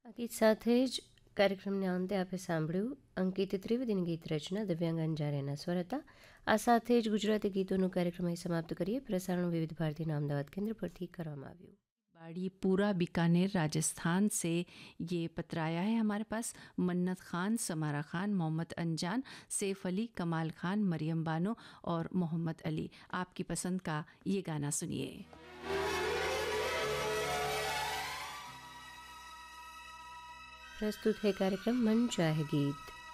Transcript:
આ ગીત સાથે જ કાર્યક્રમને અંતે આપે સાંભળ્યું અંકિત ત્રિવેદીની ગીત રચના દિવ્યાંગ અંજારિયાના સ્વર હતા. આ સાથે જ ગુજરાતી ગીતોનું કાર્યક્રમ અહીં સમાપ્ત કરીએ. પ્રસારણ વિવિધ ભારતીના અમદાવાદ केंद्र પરથી કરવામાં આવ્યું. बाड़ी पूरा बीकानेर राजस्थान से ये पत्र आया है हमारे पास. मन्नत खान, समारा खान, मोहम्मद अनजान, सैफ अली, कमाल खान, मरियम बानो और मोहम्मद अली. आपकी पसंद का ये गाना सुनिए. प्रस्तुत है कार्यक्रम मन चाहे गीत.